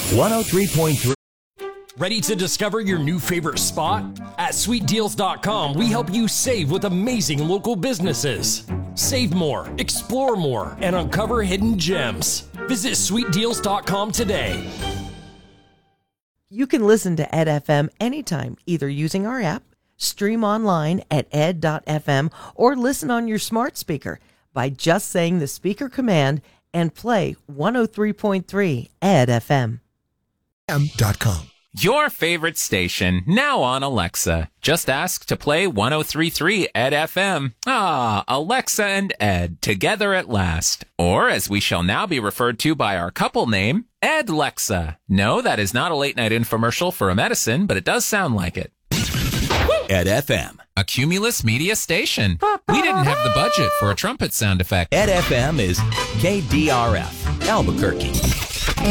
103.3. Ready to discover your new favorite spot? At sweetdeals.com, we help you save with amazing local businesses. Save more, explore more, and uncover hidden gems. Visit sweetdeals.com today. You can listen to Ed FM anytime, either using our app, stream online at ed.fm, or listen on your smart speaker by just saying the speaker command and play 103.3 Ed FM. M.com. Your favorite station, now on Alexa. Just ask to play 103.3 Ed FM. Ah, Alexa and Ed, together at last. Or, as we shall now be referred to by our couple name, Ed-Lexa. No, that is not a late-night infomercial for a medicine, but it does sound like it. Ed FM. A Cumulus Media station. We didn't have the budget for a trumpet sound effect. Ed FM is KDRF, Albuquerque.